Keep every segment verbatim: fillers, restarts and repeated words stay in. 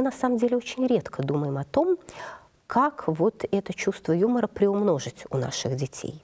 на самом деле очень редко думаем о том, как вот это чувство юмора приумножить у наших детей.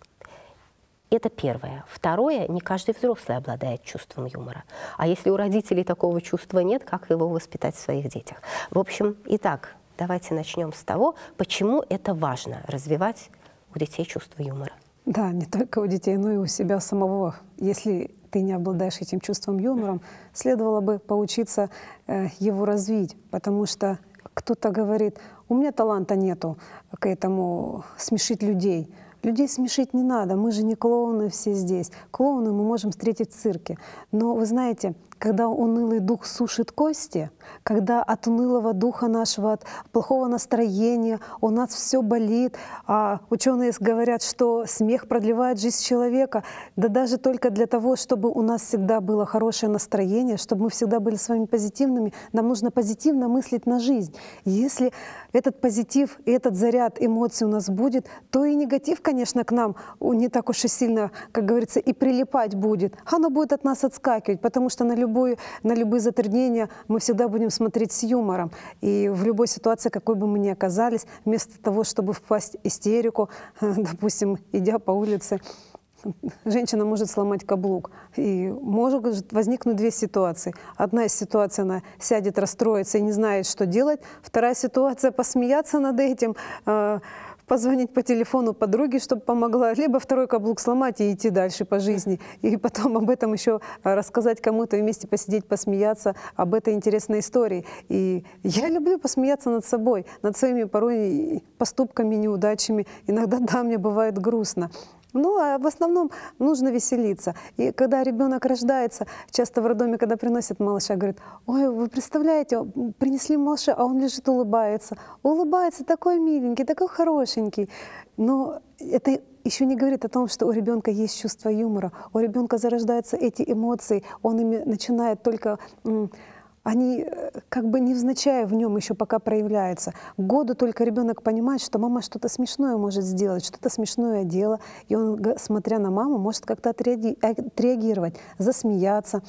Это первое. Второе, не каждый взрослый обладает чувством юмора. А если у родителей такого чувства нет, как его воспитать в своих детях? В общем, итак, давайте начнем с того, почему это важно развивать у детей чувство юмора. Да, не только у детей, но и у себя самого. Если ты не обладаешь этим чувством юмора, следовало бы поучиться э, его развить, потому что кто-то говорит: у меня таланта нету к этому смешить людей. Людей смешить не надо, мы же не клоуны все здесь. Клоуны мы можем встретить в цирке. Но вы знаете, когда унылый дух сушит кости, когда от унылого духа нашего, от плохого настроения у нас все болит, а ученые говорят, что смех продлевает жизнь человека, да даже только для того, чтобы у нас всегда было хорошее настроение, чтобы мы всегда были с вами позитивными, нам нужно позитивно мыслить на жизнь. Если этот позитив и этот заряд эмоций у нас будет, то и негатив, конечно, к нам не так уж и сильно, как говорится, и прилипать будет. Оно будет от нас отскакивать, потому что на, любой, на любые затруднения мы всегда будем смотреть с юмором. И в любой ситуации, какой бы мы ни оказались, вместо того, чтобы впасть в истерику, допустим, идя по улице, женщина может сломать каблук. И может возникнуть две ситуации. Одна из ситуаций, она сядет, расстроится и не знает, что делать. Вторая ситуация — посмеяться над этим, позвонить по телефону подруге, чтобы помогла, либо второй каблук сломать и идти дальше по жизни. И потом об этом еще рассказать кому-то, вместе посидеть, посмеяться об этой интересной истории. И я люблю посмеяться над собой, над своими порой поступками, неудачами. Иногда, да, мне бывает грустно. Ну, а в основном нужно веселиться. И когда ребенок рождается, часто в роддоме, когда приносят малыша, говорят: ой, вы представляете, принесли малыша, а он лежит, улыбается. Улыбается, такой миленький, такой хорошенький. Но это еще не говорит о том, что у ребенка есть чувство юмора. У ребенка зарождаются эти эмоции, он ими начинает только... Они как бы невзначай в нем еще пока проявляются. К году только ребенок понимает, что мама что-то смешное может сделать, что-то смешное дело, и он, смотря на маму, может как-то отреагировать, засмеяться,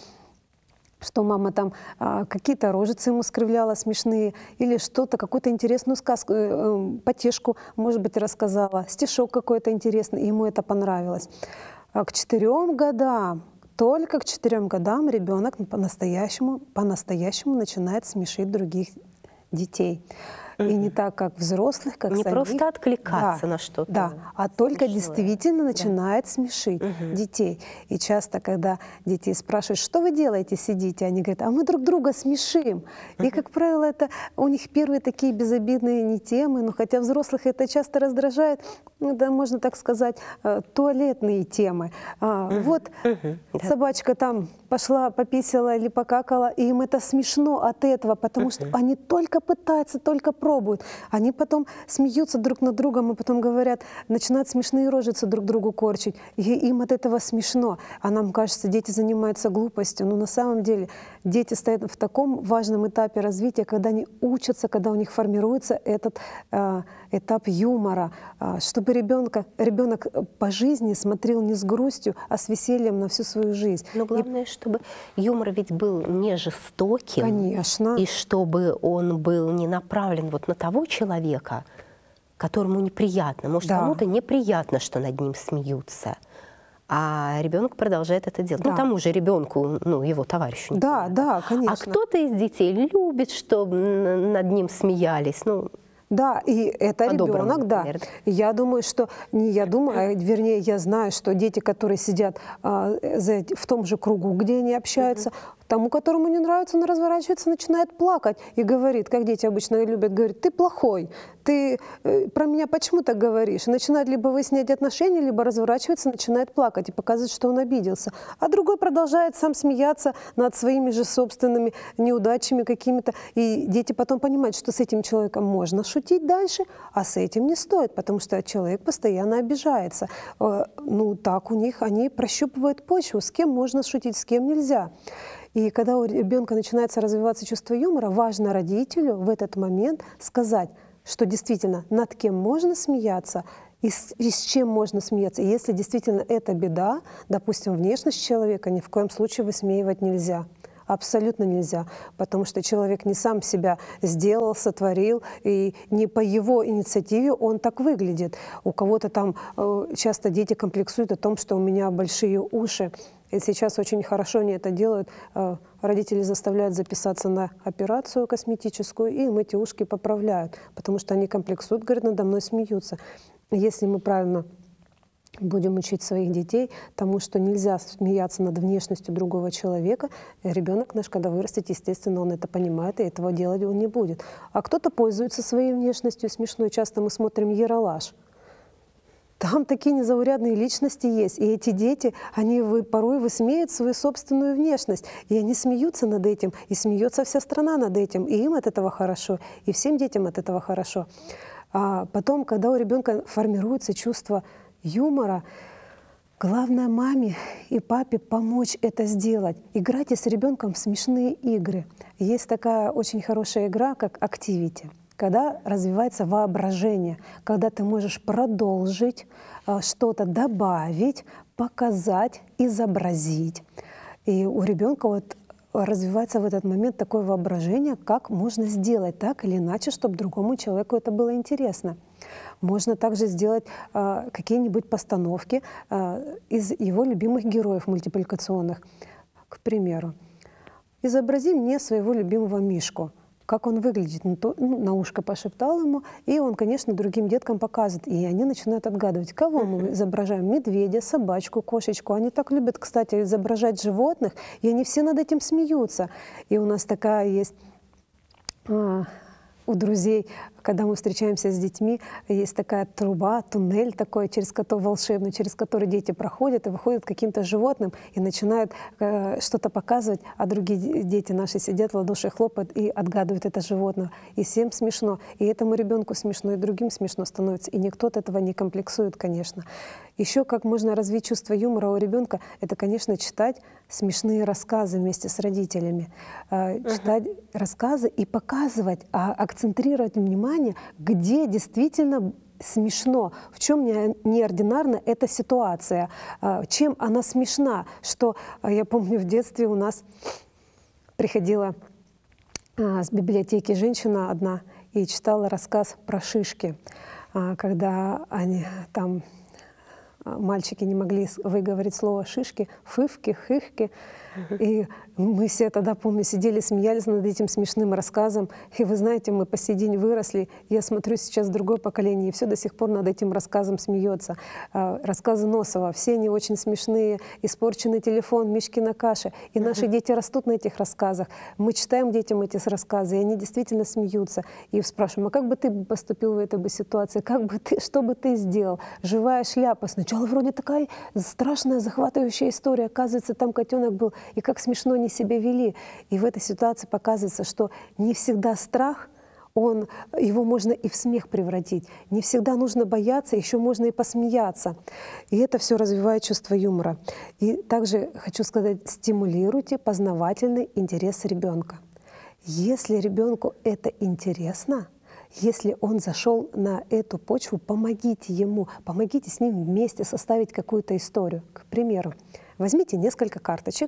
что мама там а, какие-то рожицы ему скривляла смешные, или что-то, какую-то интересную сказку, э, потешку, может быть, рассказала, стишок какой-то интересный, и ему это понравилось. А к четырем годам, только к четырем годам ребенок по-настоящему, по-настоящему начинает смешить других детей. Mm-hmm. И не так, как взрослых, как не самих. Просто откликаться да, на что-то. Да, а только смешное. Действительно начинает да. смешить mm-hmm. детей. И часто, когда детей спрашивают: что вы делаете, сидите, они говорят: а мы друг друга смешим. Mm-hmm. И, как правило, это у них первые такие безобидные не темы, но хотя взрослых это часто раздражает, да, можно так сказать, туалетные темы. Mm-hmm. Вот mm-hmm. собачка там пошла, пописала или покакала, и им это смешно от этого, потому mm-hmm. что они только пытаются, только пробуют. Они потом смеются друг над другом и потом говорят, начинают смешные рожицы друг другу корчить. И им от этого смешно. А нам кажется, дети занимаются глупостью. Но на самом деле дети стоят в таком важном этапе развития, когда они учатся, когда у них формируется этот э, этап юмора. Э, чтобы ребенка, ребенок по жизни смотрел не с грустью, а с весельем на всю свою жизнь. Но главное, и... чтобы юмор ведь был не жестоким. Конечно. И чтобы он был не направлен вот на того человека, которому неприятно. Может, да. кому-то неприятно, что над ним смеются. А ребенок продолжает это делать. Да. Ну, тому же ребенку, ну, его товарищу. Да, да, конечно. А кто-то из детей любит, чтобы над ним смеялись. Ну, да, и это ребенок, да. Я думаю, что, не я думаю, а вернее, я знаю, что дети, которые сидят а, за, в том же кругу, где они общаются, mm-hmm. тому, которому не нравится, он разворачивается, начинает плакать и говорит, как дети обычно любят, говорит: ты плохой, ты э, про меня почему так говоришь? И начинает либо выяснять отношения, либо разворачивается, начинает плакать и показывает, что он обиделся. А другой продолжает сам смеяться над своими же собственными неудачами какими-то. И дети потом понимают, что с этим человеком можно шутить дальше, а с этим не стоит, потому что человек постоянно обижается. Э, ну так у них они прощупывают почву, с кем можно шутить, с кем нельзя. И когда у ребенка начинается развиваться чувство юмора, важно родителю в этот момент сказать, что действительно над кем можно смеяться и с, и с чем можно смеяться. И если действительно это беда, допустим, внешность человека, ни в коем случае высмеивать нельзя. Абсолютно нельзя, потому что человек не сам себя сделал, сотворил, и не по его инициативе он так выглядит. У кого-то там э, часто дети комплексуют о том, что у меня большие уши. И сейчас очень хорошо они это делают. Э, родители заставляют записаться на операцию косметическую, и им эти ушки поправляют, потому что они комплексуют, говорят, надо мной смеются. Если мы правильно будем учить своих детей тому, что нельзя смеяться над внешностью другого человека, ребенок наш, когда вырастет, естественно, он это понимает, и этого делать он не будет. А кто-то пользуется своей внешностью смешной. Часто мы смотрим «Ералаш». Там такие незаурядные личности есть. И эти дети, они вы, порой высмеют свою собственную внешность. И они смеются над этим, и смеется вся страна над этим. И им от этого хорошо, и всем детям от этого хорошо. А потом, когда у ребенка формируется чувство юмора, главное маме и папе помочь это сделать. Играйте с ребенком в смешные игры. Есть такая очень хорошая игра, как «Activity», когда развивается воображение, когда ты можешь продолжить, что-то добавить, показать, изобразить. И у ребенка вот развивается в этот момент такое воображение, как можно сделать так или иначе, чтобы другому человеку это было интересно. Можно также сделать э, какие-нибудь постановки э, из его любимых героев мультипликационных. К примеру, изобрази мне своего любимого Мишку. Как он выглядит, ну, то, ну, на ушко пошептал ему, и он, конечно, другим деткам показывает. И они начинают отгадывать, кого мы изображаем: медведя, собачку, кошечку. Они так любят, кстати, изображать животных, и они все над этим смеются. И у нас такая есть... А, у друзей, когда мы встречаемся с детьми, есть такая труба, туннель такой, через который, волшебный, через который дети проходят и выходят к каким-то животным и начинают э, что-то показывать, а другие дети наши сидят, в ладоши хлопают и отгадывают это животное. И всем смешно. И этому ребенку смешно, и другим смешно становится. И никто от этого не комплексует, конечно. Еще как можно развить чувство юмора у ребенка, это, конечно, читать смешные рассказы вместе с родителями. Э, uh-huh. Читать рассказы и показывать, а акцентрировать внимание, где действительно смешно, в чем неординарна эта ситуация, чем она смешна. Что я помню, в детстве у нас приходила с библиотеки женщина одна и читала рассказ про шишки, когда они там, мальчики не могли выговорить слово «шишки», «фывки», «хыхки». И мы все тогда, помню, сидели, смеялись над этим смешным рассказом. И вы знаете, мы по сей день выросли. Я смотрю сейчас другое поколение, и все до сих пор над этим рассказом смеется. Рассказы Носова, все они очень смешные. «Испорченный телефон», «Мишкина каша». И наши дети растут на этих рассказах. Мы читаем детям эти рассказы, и они действительно смеются. И спрашиваем: а как бы ты поступил в этой бы ситуации? Как бы ты, что бы ты сделал? «Живая шляпа». Сначала вроде такая страшная, захватывающая история. Оказывается, там котенок был. И как смешно они себя вели. И в этой ситуации показывается, что не всегда страх, он, его можно и в смех превратить. Не всегда нужно бояться, еще можно и посмеяться. И это все развивает чувство юмора. И также хочу сказать, стимулируйте познавательный интерес ребенка. Если ребенку это интересно, если он зашел на эту почву, помогите ему, помогите с ним вместе составить какую-то историю. К примеру, возьмите несколько карточек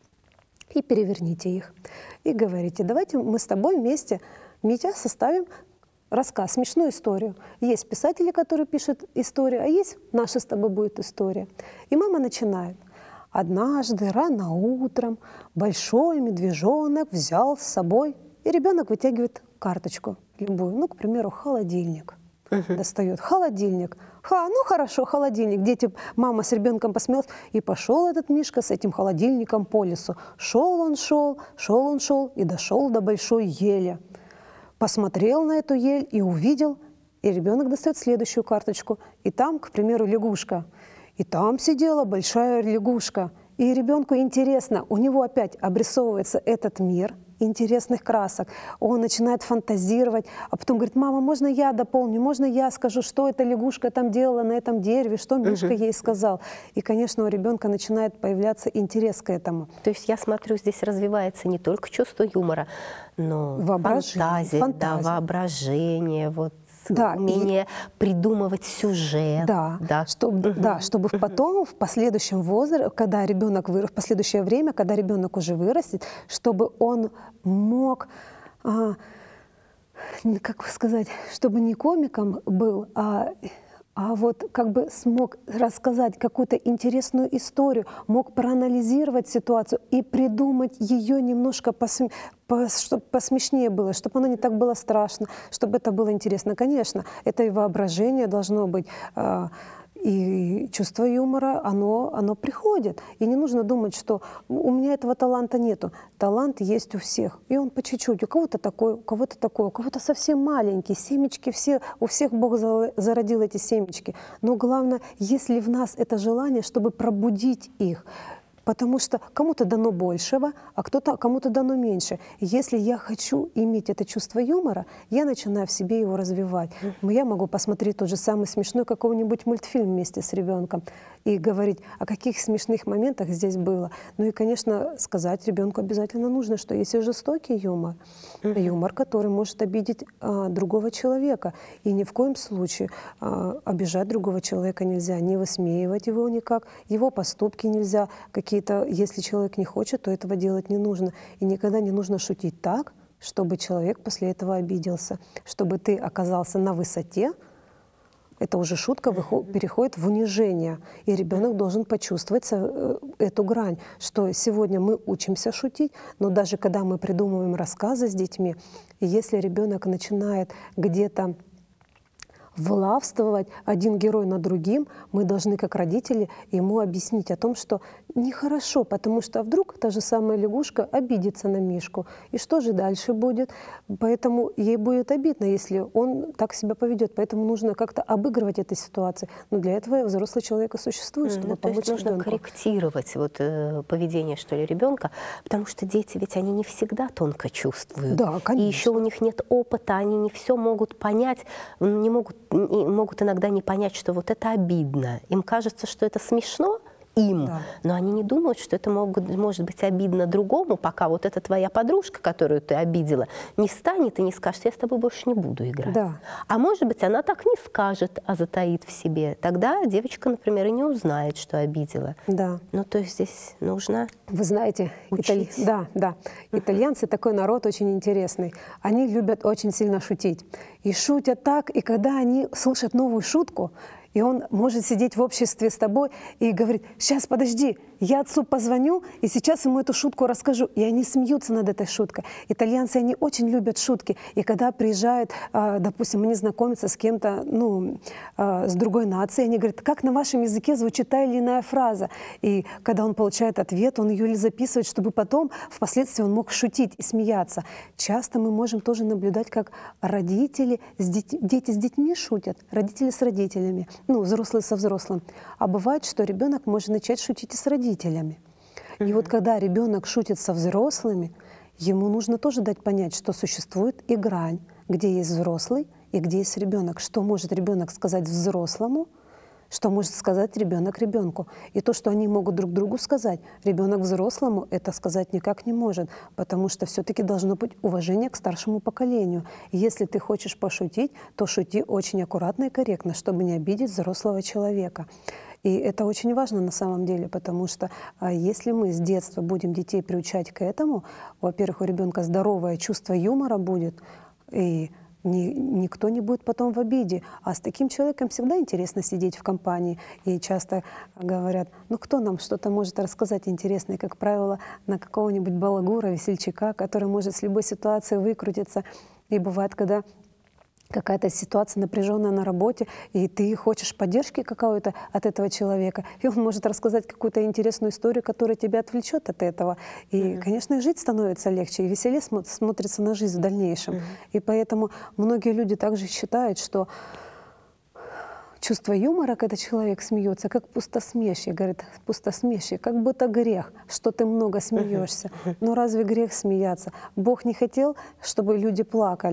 и переверните их. И говорите: давайте мы с тобой вместе, Митя, составим рассказ, смешную историю. Есть писатели, которые пишут историю, а есть наша с тобой будет история. И мама начинает. Однажды рано утром большой медвежонок взял с собой, и ребенок вытягивает карточку любую, ну, к примеру, холодильник. Uh-huh. Достает холодильник. Ха, ну хорошо, холодильник. Дети, мама с ребенком посмеялась. И пошел этот Мишка с этим холодильником по лесу. Шел он, шел, шел он, шел и дошел до большой ели. Посмотрел на эту ель и увидел, и ребенок достает следующую карточку. И там, к примеру, лягушка. И там сидела большая лягушка. И ребенку интересно, у него опять обрисовывается этот мир интересных красок. Он начинает фантазировать, а потом говорит: мама, можно я дополню, можно я скажу, что эта лягушка там делала на этом дереве, что Мишка uh-huh. ей сказал. И, конечно, у ребенка начинает появляться интерес к этому. То есть я смотрю, здесь развивается не только чувство юмора, но воображение, фантазия, фантазия. Да, воображение, вот Да, умение придумывать сюжет. Да, да. Чтобы, Мгм. да, чтобы в потом, в последующем возрасте, когда ребенок вырос, в последующее время, когда ребенок уже вырастет, чтобы он мог, а, н- как сказать, чтобы не комиком был, а, а вот как бы смог рассказать какую-то интересную историю, мог проанализировать ситуацию и придумать ее немножко посм... чтобы посмешнее было, чтобы оно не так было страшно, чтобы это было интересно. Конечно, это и воображение должно быть, а, и чувство юмора, оно, оно приходит. И не нужно думать, что у меня этого таланта нету. Талант есть у всех. И он по чуть-чуть. У кого-то такой, у кого-то такой, у кого-то совсем маленький. Семечки все, у всех Бог за- зародил эти семечки. Но главное, если в нас это желание, чтобы пробудить их. Потому что кому-то дано большего, а кто-то, кому-то дано меньше. И если я хочу иметь это чувство юмора, я начинаю в себе его развивать. Я могу посмотреть тот же самый смешной какой-нибудь мультфильм вместе с ребенком и говорить, о каких смешных моментах здесь было. Ну и, конечно, сказать ребенку обязательно нужно, что есть и жестокий юмор. Юмор, который может обидеть а, другого человека. И ни в коем случае а, обижать другого человека нельзя, не высмеивать его никак, его поступки нельзя. Какие-то, если человек не хочет, то этого делать не нужно. И никогда не нужно шутить так, чтобы человек после этого обиделся, чтобы ты оказался на высоте. Это уже шутка выхо- переходит в унижение. И ребенок должен почувствовать э, эту грань, что сегодня мы учимся шутить, но даже когда мы придумываем рассказы с детьми, и если ребенок начинает где-то влавствовать один герой над другим, мы должны, как родители, ему объяснить о том, что нехорошо, потому что вдруг та же самая лягушка обидится на Мишку. И что же дальше будет? Поэтому ей будет обидно, если он так себя поведет. Поэтому нужно как-то обыгрывать эту ситуацию. Но для этого взрослый человек и существует, чтобы Ну, то помочь есть нужно ребенку. корректировать вот, э, поведение, что ли, ребенка, потому что дети ведь они не всегда тонко чувствуют. Да, конечно. И еще у них нет опыта, они не все могут понять, не могут, не- могут иногда не понять, что вот это обидно. Им кажется, что это смешно им, Да. но они не думают, что это могут, может быть обидно другому, пока вот эта твоя подружка, которую ты обидела, не встанет и не скажет, я с тобой больше не буду играть. Да. А может быть, она так не скажет, а затаит в себе. Тогда девочка, например, и не узнает, что обидела. Да. Ну, то есть здесь нужно... Вы знаете, италь- Учить. да, да. Итальянцы такой народ очень интересный. Они любят очень сильно шутить. И шутят так, и когда они слышат новую шутку, и он может сидеть в обществе с тобой и говорить, сейчас, подожди, я отцу позвоню, и сейчас ему эту шутку расскажу. И они смеются над этой шуткой. Итальянцы, они очень любят шутки. И когда приезжают, а, допустим, они знакомятся с кем-то, ну, а, с другой нацией, они говорят, как на вашем языке звучит та или иная фраза. И когда он получает ответ, он ее записывает, чтобы потом, впоследствии, он мог шутить и смеяться. Часто мы можем тоже наблюдать, как родители, с дет- дети с детьми шутят, родители с родителями, ну, взрослые со взрослым. А бывает, что ребенок может начать шутить и с родителями. И вот когда ребенок шутит со взрослыми, ему нужно тоже дать понять, что существует и грань, где есть взрослый и где есть ребенок. Что может ребенок сказать взрослому, что может сказать ребенок ребенку. И то, что они могут друг другу сказать, ребенок взрослому это сказать никак не может, потому что все-таки должно быть уважение к старшему поколению. И если ты хочешь пошутить, то шути очень аккуратно и корректно, чтобы не обидеть взрослого человека. И это очень важно на самом деле, потому что а, если мы с детства будем детей приучать к этому, во-первых, у ребенка здоровое чувство юмора будет, и ни- никто не будет потом в обиде. А с таким человеком всегда интересно сидеть в компании. И часто говорят, ну кто нам что-то может рассказать интересное, как правило, на какого-нибудь балагура, весельчака, который может с любой ситуации выкрутиться. И бывает, когда какая-то ситуация напряженная на работе, и ты хочешь поддержки какой-то от этого человека, и он может рассказать какую-то интересную историю, которая тебя отвлечет от этого. И, mm-hmm. конечно, и жить становится легче, и веселее смо- смотрится на жизнь в дальнейшем. Mm-hmm. И поэтому многие люди также считают, что чувство юмора, когда человек смеется, как пустосмешие, говорит, пустосмешие, как будто грех, что ты много смеешься. Но разве грех смеяться? Бог не хотел, чтобы люди плакали.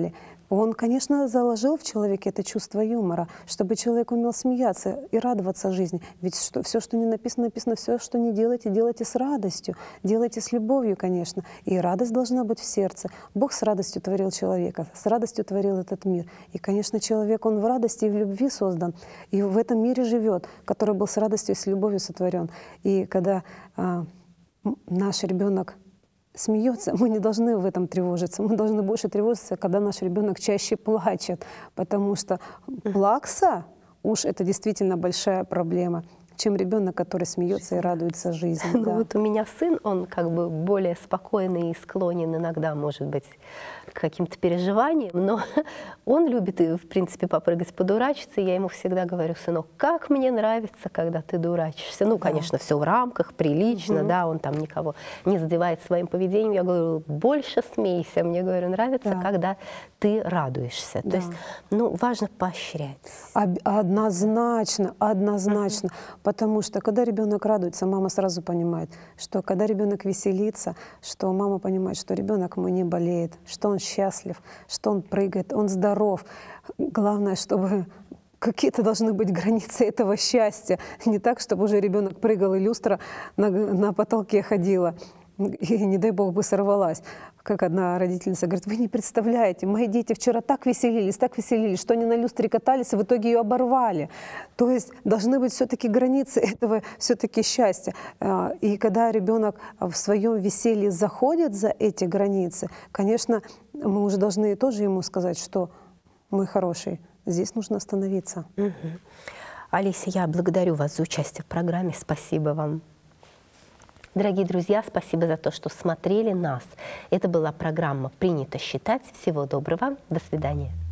Он, конечно, заложил в человеке это чувство юмора, чтобы человек умел смеяться и радоваться жизни. Ведь что, все, что не написано, написано, все, что не делайте, делайте с радостью, делайте с любовью, конечно. И радость должна быть в сердце. Бог с радостью творил человека, с радостью творил этот мир. И, конечно, человек, он в радости и в любви создан, и в этом мире живет, который был с радостью и с любовью сотворен. И когда а, наш ребенок смеется, мы не должны в этом тревожиться. Мы должны больше тревожиться, когда наш ребенок чаще плачет, потому что плакса уж это действительно большая проблема, чем ребенок, который смеется и радуется жизни. Ну Да. вот у меня сын, он как бы более спокойный и склонен иногда, может быть, к каким-то переживаниям, но он любит, в принципе, попрыгать, подурачиться. И я ему всегда говорю: сынок, как мне нравится, когда ты дурачишься. Ну, конечно, все в рамках, прилично, Мгм. да, он там никого не задевает своим поведением. Я говорю: больше смейся. Мне, говорю, нравится, Да. когда ты радуешься. Да. То есть, ну, важно поощрять. Об- Однозначно, однозначно. Потому что когда ребенок радуется, мама сразу понимает, что когда ребенок веселится, что мама понимает, что ребенок мой не болеет, что он счастлив, что он прыгает, он здоров. Главное, чтобы какие-то должны быть границы этого счастья. Не так, чтобы уже ребенок прыгал и люстра на, на потолке ходила. И, не дай бог, бы сорвалась. Как одна родительница говорит: вы не представляете, мои дети вчера так веселились, так веселились, что они на люстре катались, и в итоге ее оборвали. То есть должны быть все-таки границы этого все-таки счастья. А, И когда ребенок в своем веселье заходит за эти границы, конечно, мы уже должны тоже ему сказать, что мой хороший, здесь нужно остановиться. Мгм. Олеся, я благодарю вас за участие в программе. Спасибо вам. Дорогие друзья, спасибо за то, что смотрели нас. Это была программа «Принято считать». Всего доброго. До свидания.